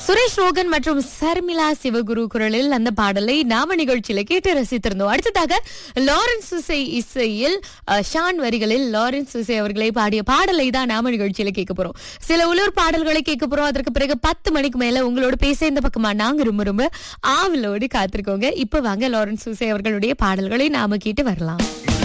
சுரேஷ் ரோகன் மற்றும் சர்மிளா சிவகுரு குரலில் அந்த பாடலை நாம நிகழ்ச்சியில கேட்டு ரசித்திருந்தோம். அடுத்ததாக லாரன்ஸ் சுசை இசையில் ஷான் வரிகளில் லாரன்ஸ் சுசை அவர்களை பாடிய பாடலை தான் நாம நிகழ்ச்சியில கேட்க போறோம். சில உள்ளூர் பாடல்களை கேட்க போறோம். அதற்கு பிறகு 10 மணிக்கு மேல உங்களோட பேச இந்த பக்கமா நாங்க ரொம்ப ஆவலோடு காத்திருக்கோங்க. இப்ப வாங்க லாரன்ஸ் சுசை அவர்களுடைய பாடல்களை நாம கேட்டு வரலாம்.